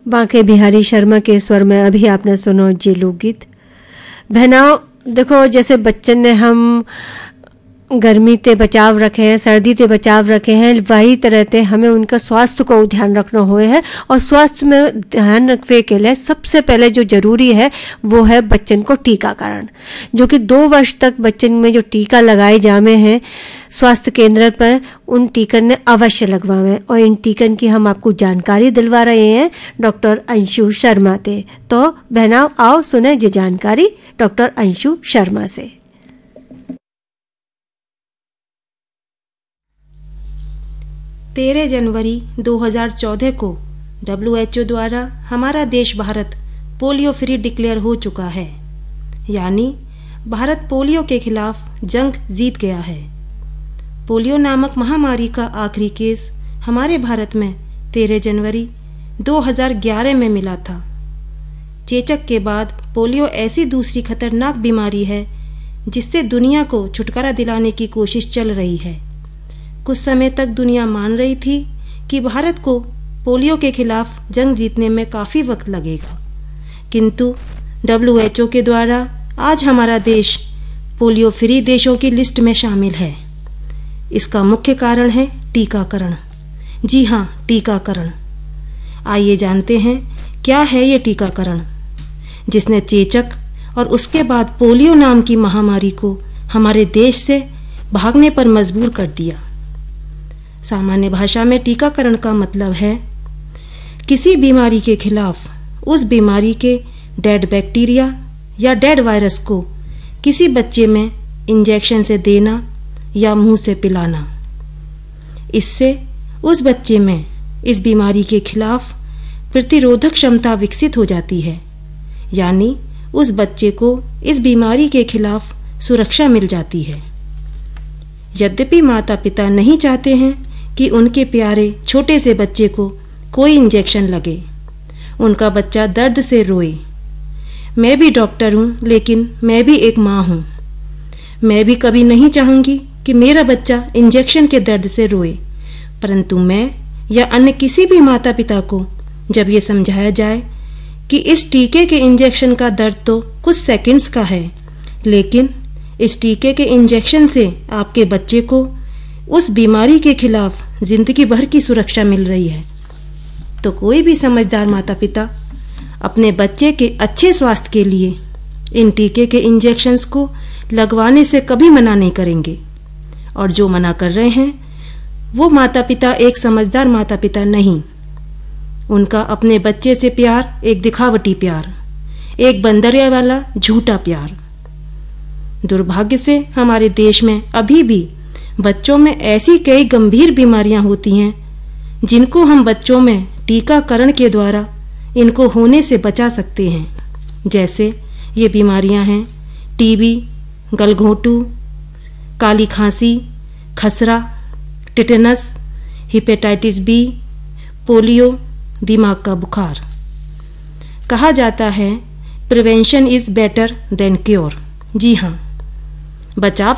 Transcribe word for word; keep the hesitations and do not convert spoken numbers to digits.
बांके बिहारी शर्मा के स्वर में अभी आपने सुनो ये लोकगीत। बहनाओं देखो, जैसे बच्चन ने हम गर्मी ते बचाव रखे हैं, सर्दी ते बचाव रखे हैं, वही तरह ते हमें उनका स्वास्थ्य को ध्यान रखना हुए है। और स्वास्थ्य में ध्यान रखने के लिए सबसे पहले जो जरूरी है वो है बच्चन को टीकाकरण, जो कि दो वर्ष तक बच्चन में जो टीका लगाए जामे हैं स्वास्थ्य केंद्र पर, उन टीकन ने अवश्य लगवाएं। और इन टीकन की हम आपको जानकारी दिलवा रहे हैं डॉक्टर अंशु शर्मा से। तो बहनाओं आओ सुने ये जानकारी डॉक्टर अंशु शर्मा से। तेरह जनवरी दो हज़ार चौदह को डब्ल्यू एच ओ द्वारा हमारा देश भारत पोलियो फ्री डिक्लेयर हो चुका है, यानी भारत पोलियो के खिलाफ जंग जीत गया है। पोलियो नामक महामारी का आखिरी केस हमारे भारत में तेरह जनवरी दो हज़ार ग्यारह में मिला था। चेचक के बाद पोलियो ऐसी दूसरी खतरनाक बीमारी है जिससे दुनिया को छुटकारा दिलाने की कोशिश चल रही है। कुछ समय तक दुनिया मान रही थी कि भारत को पोलियो के खिलाफ जंग जीतने में काफ़ी वक्त लगेगा, किंतु डब्ल्यू एच ओ के द्वारा आज हमारा देश पोलियो फ्री देशों की लिस्ट में शामिल है। इसका मुख्य कारण है टीकाकरण। जी हाँ, टीकाकरण। आइए जानते हैं क्या है ये टीकाकरण, जिसने चेचक और उसके बाद पोलियो नाम की महामारी को हमारे देश से भागने पर मजबूर कर दिया। सामान्य भाषा में टीकाकरण का मतलब है किसी बीमारी के खिलाफ उस बीमारी के डेड बैक्टीरिया या डेड वायरस को किसी बच्चे में इंजेक्शन से देना या मुंह से पिलाना। इससे उस बच्चे में इस बीमारी के खिलाफ प्रतिरोधक क्षमता विकसित हो जाती है, यानी उस बच्चे को इस बीमारी के खिलाफ सुरक्षा मिल जाती है। यद्यपि माता पिता नहीं चाहते हैं कि उनके प्यारे छोटे से बच्चे को कोई इंजेक्शन लगे, उनका बच्चा दर्द से रोए। मैं भी डॉक्टर हूँ, लेकिन मैं भी एक माँ हूँ। मैं भी कभी नहीं चाहूँगी कि मेरा बच्चा इंजेक्शन के दर्द से रोए, परंतु मैं या अन्य किसी भी माता पिता को जब ये समझाया जाए कि इस टीके के इंजेक्शन का दर्द तो कुछ सेकंड्स का है, लेकिन इस टीके के इंजेक्शन से आपके बच्चे को उस बीमारी के खिलाफ जिंदगी भर की सुरक्षा मिल रही है, तो कोई भी समझदार माता पिता अपने बच्चे के अच्छे स्वास्थ्य के लिए इन टीके के इंजेक्शन्स को लगवाने से कभी मना नहीं करेंगे। और जो मना कर रहे हैं वो माता पिता एक समझदार माता पिता नहीं। उनका अपने बच्चे से प्यार एक दिखावटी प्यार, एक बंदरिया वाला झूठा प्यार। दुर्भाग्य से हमारे देश में अभी भी बच्चों में ऐसी कई गंभीर बीमारियां होती हैं जिनको हम बच्चों में टीकाकरण के द्वारा इनको होने से बचा सकते हैं। जैसे ये बीमारियां हैं टीबी, गलघोंटू, काली खांसी, खसरा, टिटेनस, हेपेटाइटिस बी, पोलियो, दिमाग का बुखार। कहा जाता है prevention is better than cure. जी हाँ, बचाव